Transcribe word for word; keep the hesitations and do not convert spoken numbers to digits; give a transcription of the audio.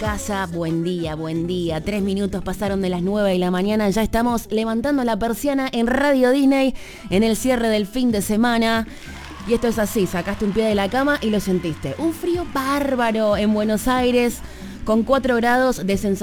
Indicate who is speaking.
Speaker 1: casa, buen día, buen día. Tres minutos pasaron de las nueve de la mañana. Ya estamos levantando la persiana en Radio Disney en el cierre del fin de semana. Y esto es así, sacaste un pie de la cama y lo sentiste. Un frío bárbaro en Buenos Aires con cuatro grados de sensación.